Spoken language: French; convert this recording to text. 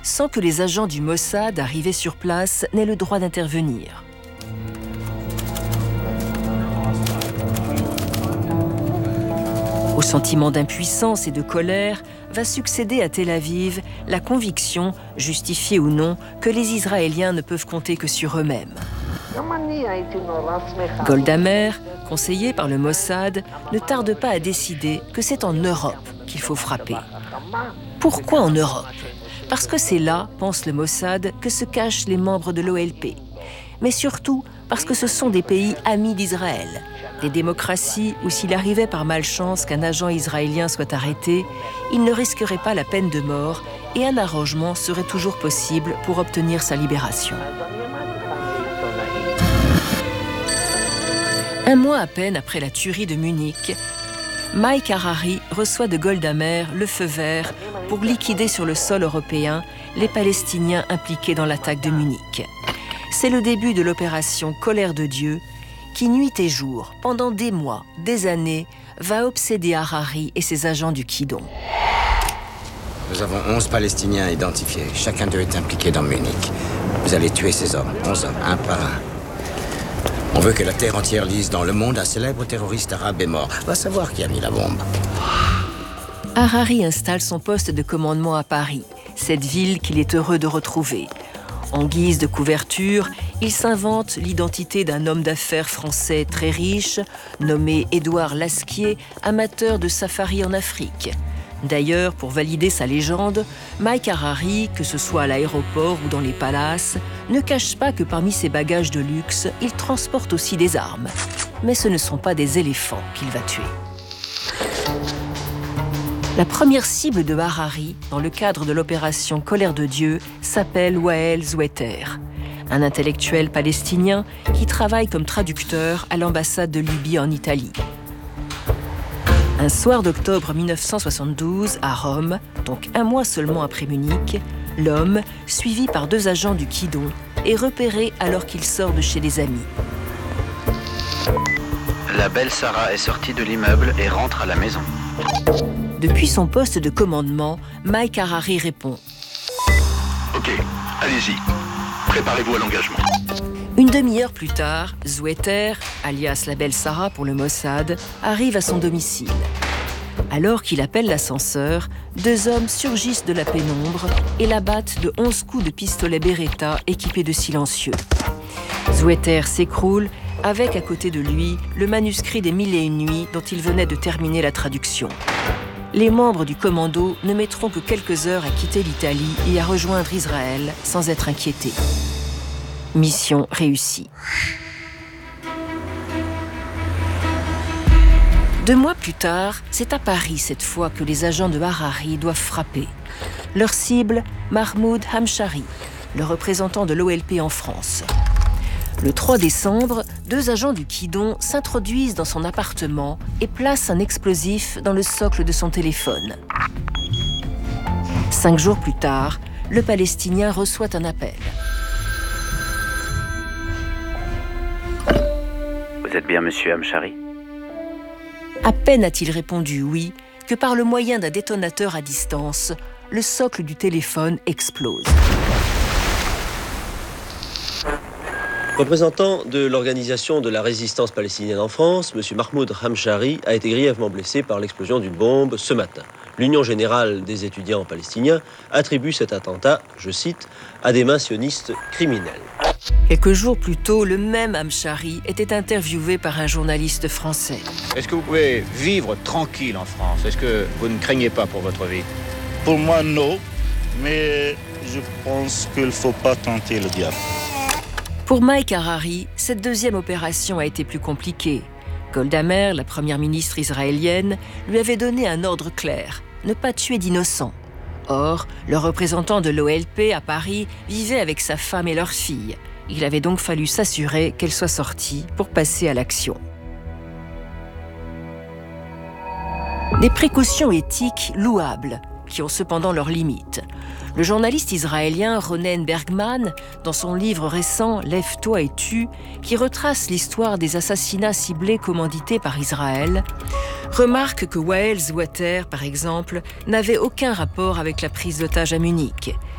sans que les agents du Mossad arrivés sur place n'aient le droit d'intervenir. Au sentiment d'impuissance et de colère va succéder à Tel Aviv la conviction, justifiée ou non, que les Israéliens ne peuvent compter que sur eux-mêmes. Golda Meir, conseillée par le Mossad, ne tarde pas à décider que c'est en Europe qu'il faut frapper. Pourquoi en Europe ? Parce que c'est là, pense le Mossad, que se cachent les membres de l'OLP. Mais surtout parce que ce sont des pays amis d'Israël, des démocraties où s'il arrivait par malchance qu'un agent israélien soit arrêté, il ne risquerait pas la peine de mort et un arrangement serait toujours possible pour obtenir sa libération. Un mois à peine après la tuerie de Munich, Mike Harari reçoit de Golda Meir le feu vert pour liquider sur le sol européen les Palestiniens impliqués dans l'attaque de Munich. C'est le début de l'opération Colère de Dieu qui, nuit et jour, pendant des mois, des années, va obséder Harari et ses agents du Kidon. Nous avons 11 Palestiniens identifiés. Chacun d'eux est impliqué dans Munich. Vous allez tuer ces hommes, 11 hommes, un par un. On veut que la terre entière lise dans le monde un célèbre terroriste arabe est mort. Va savoir qui a mis la bombe. Harari installe son poste de commandement à Paris, cette ville qu'il est heureux de retrouver. En guise de couverture, il s'invente l'identité d'un homme d'affaires français très riche, nommé Édouard Lasquier, amateur de safari en Afrique. D'ailleurs, pour valider sa légende, Mike Harari, que ce soit à l'aéroport ou dans les palaces, ne cache pas que parmi ses bagages de luxe, il transporte aussi des armes. Mais ce ne sont pas des éléphants qu'il va tuer. La première cible de Harari, dans le cadre de l'opération Colère de Dieu, s'appelle Wael Zoueter, un intellectuel palestinien qui travaille comme traducteur à l'ambassade de Libye en Italie. Un soir d'octobre 1972, à Rome, donc un mois seulement après Munich, l'homme, suivi par 2 agents du Kidon, est repéré alors qu'il sort de chez des amis. La belle Sarah est sortie de l'immeuble et rentre à la maison. Depuis son poste de commandement, Mike Harari répond « Ok, allez-y. Préparez-vous à l'engagement. » Une demi-heure plus tard, Zoueter, alias la belle Sarah pour le Mossad, arrive à son domicile. Alors qu'il appelle l'ascenseur, 2 hommes surgissent de la pénombre et l'abattent de 11 coups de pistolet Beretta équipés de silencieux. Zoueter s'écroule avec à côté de lui le manuscrit des 1001 nuits dont il venait de terminer la traduction. Les membres du commando ne mettront que quelques heures à quitter l'Italie et à rejoindre Israël sans être inquiétés. Mission réussie. 2 mois plus tard, c'est à Paris cette fois que les agents de Harari doivent frapper. Leur cible, Mahmoud Hamshari, le représentant de l'OLP en France. Le 3 décembre, 2 agents du Kidon s'introduisent dans son appartement et placent un explosif dans le socle de son téléphone. 5 jours plus tard, le Palestinien reçoit un appel. Vous êtes bien monsieur Hamshari ? À peine a-t-il répondu oui que par le moyen d'un détonateur à distance, le socle du téléphone explose. Représentant de l'Organisation de la résistance palestinienne en France, M. Mahmoud Hamshari a été grièvement blessé par l'explosion d'une bombe ce matin. L'Union générale des étudiants palestiniens attribue cet attentat, je cite, à des mains sionistes criminelles. Quelques jours plus tôt, le même Hamshari était interviewé par un journaliste français. Est-ce que vous pouvez vivre tranquille en France ? Est-ce que vous ne craignez pas pour votre vie ? Pour moi, non. Mais je pense qu'il ne faut pas tenter le diable. Pour Mike Harari, cette deuxième opération a été plus compliquée. Golda Meir, la première ministre israélienne, lui avait donné un ordre clair, ne pas tuer d'innocents. Or, le représentant de l'OLP à Paris vivait avec sa femme et leur fille. Il avait donc fallu s'assurer qu'elle soit sortie pour passer à l'action. Des précautions éthiques louables, qui ont cependant leurs limites. Le journaliste israélien Ronen Bergman, dans son livre récent « Lève-toi et tue », qui retrace l'histoire des assassinats ciblés commandités par Israël, remarque que Wael Zoueter, par exemple, n'avait aucun rapport avec la prise d'otage à Munich.